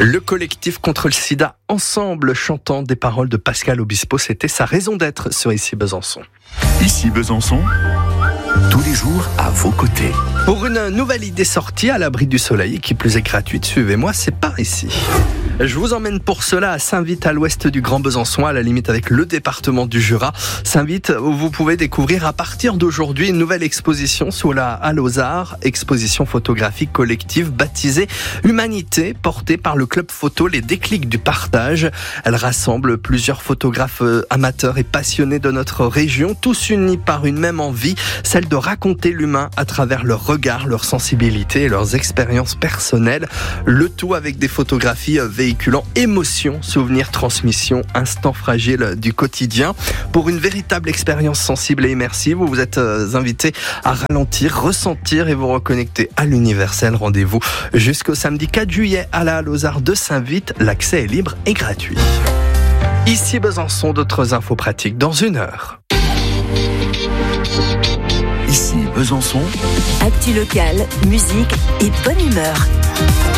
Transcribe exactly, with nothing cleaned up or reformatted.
Le collectif contre le sida Ensemble, chantant des paroles de Pascal Obispo, c'était sa raison d'être sur Ici Besançon. Ici Besançon, tous les jours à vos côtés. Pour une nouvelle idée sortie à l'abri du soleil, qui plus est gratuite, suivez-moi, c'est par ici. Je vous emmène pour cela à Saint-Vite, à l'ouest du Grand Besançon, à la limite avec le département du Jura. Saint-Vite, où vous pouvez découvrir à partir d'aujourd'hui une nouvelle exposition sous la Halle aux Arts, exposition photographique collective baptisée Humanité, portée par le club photo Les Déclics du Partage. Elle rassemble plusieurs photographes amateurs et passionnés de notre région, tous unis par une même envie, celle de raconter l'humain à travers leur regard, leur sensibilité et leurs expériences personnelles. Le tout avec des photographies véhiculant émotion, souvenir, transmission, instant fragile du quotidien. Pour une véritable expérience sensible et immersive, où vous êtes invité à ralentir, ressentir et vous reconnecter à l'universel. Rendez-vous jusqu'au samedi quatre juillet à la Halle aux Arts de Saint-Vite. L'accès est libre et gratuit. Ici Besançon, d'autres infos pratiques dans une heure. Ici Besançon, actu locale, musique et bonne humeur.